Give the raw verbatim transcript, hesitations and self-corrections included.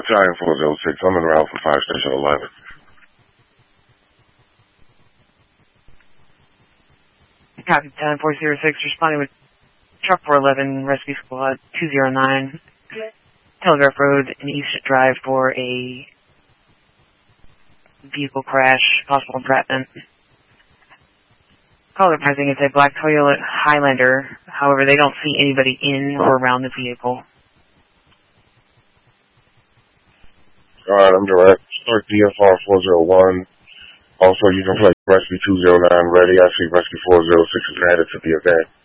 Battalion four oh six, I'm en route for Fire Station eleven. Copy, Battalion four oh six, responding with Truck four eleven, Rescue Squad two oh nine, Telegraph Road and East Drive for a vehicle crash, possible entrapment. Caller advising it's a black Toyota Highlander, however they don't see anybody in or around the vehicle. Alright, I'm direct. Start D F R four oh one. Also, you can play Rescue two oh nine ready. I see Rescue four oh six is added to the event.